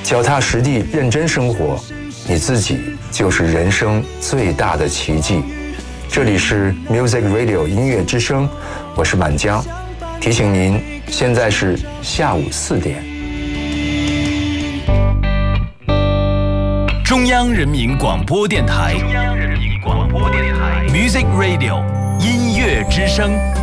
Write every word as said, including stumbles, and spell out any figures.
脚踏实地，认真生活，你自己就是人生最大的奇迹。这里是 Music Radio 音乐之声，我是满江，提醒您，现在是下午四点。 中央人民广播电台，中央人民广播电台 Music Radio 音乐之声。